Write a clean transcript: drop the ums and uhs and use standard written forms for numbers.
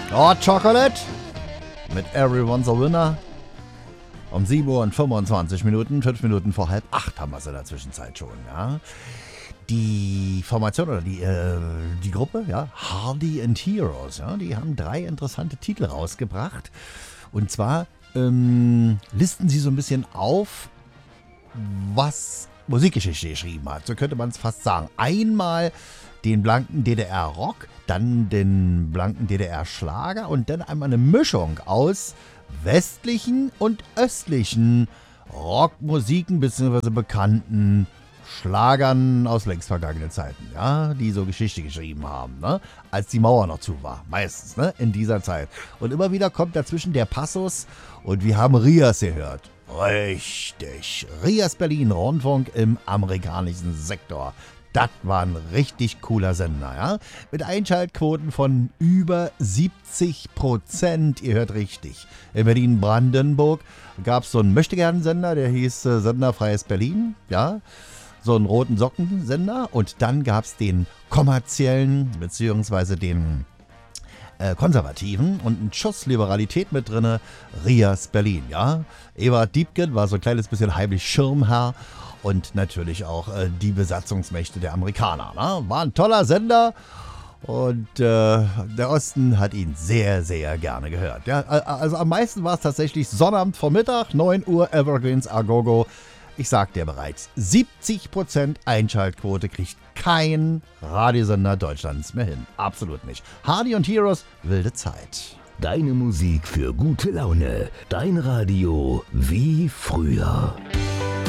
Hot Chocolate mit Everyone's a Winner. Um 7 Uhr und 25 Minuten, 5 Minuten vor 7:30 haben wir es in der Zwischenzeit schon. Ja. Die Formation oder die Gruppe, ja, Hardy and Heroes, ja, die haben 3 interessante Titel rausgebracht. Und zwar listen sie so ein bisschen auf, was Musikgeschichte geschrieben hat. So könnte man es fast sagen. Einmal den blanken DDR-Rock, dann den blanken DDR-Schlager und dann einmal eine Mischung aus westlichen und östlichen Rockmusiken bzw. bekannten Schlagern aus längst vergangenen Zeiten, ja, die so Geschichte geschrieben haben, ne? Als die Mauer noch zu war, meistens, ne? In dieser Zeit. Und immer wieder kommt dazwischen der Passus und wir haben Rias gehört. Richtig. Rias Berlin Rundfunk im amerikanischen Sektor. Das war ein richtig cooler Sender, ja. Mit Einschaltquoten von über 70%. Ihr hört richtig. In Berlin-Brandenburg gab es so einen Möchtegern-Sender, der hieß Sender Freies Berlin, ja. So einen roten Sockensender. Und dann gab es den kommerziellen, beziehungsweise den konservativen und einen Schuss Liberalität mit drinne, Rias Berlin, ja. Ewald Diepgen war so ein kleines bisschen heimlich Schirmherr und natürlich auch die Besatzungsmächte der Amerikaner, ne? War ein toller Sender und der Osten hat ihn sehr, sehr gerne gehört. Ja, also am meisten war es tatsächlich Sonnabend Vormittag, 9 Uhr, Evergreens Agogo. Ich sagte ja bereits, 70% Einschaltquote kriegt kein Radiosender Deutschlands mehr hin. Absolut nicht. Hardy und Heroes, wilde Zeit. Deine Musik für gute Laune. Dein Radio wie früher.